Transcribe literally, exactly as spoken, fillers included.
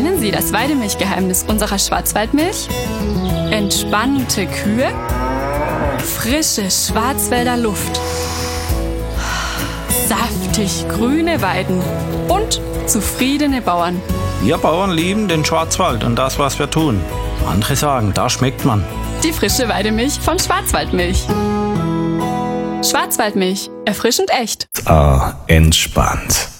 Kennen Sie das Weidemilchgeheimnis unserer Schwarzwaldmilch? Entspannte Kühe, frische Schwarzwälder Luft, saftig grüne Weiden und zufriedene Bauern. Wir Bauern lieben den Schwarzwald und das, was wir tun. Andere sagen, da schmeckt man. Die frische Weidemilch von Schwarzwaldmilch. Schwarzwaldmilch, erfrischend echt. Ah, entspannt.